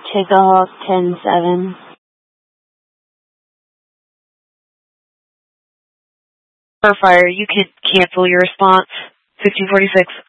Takeoff 10-7. Starfire, you could cancel your response. 1646.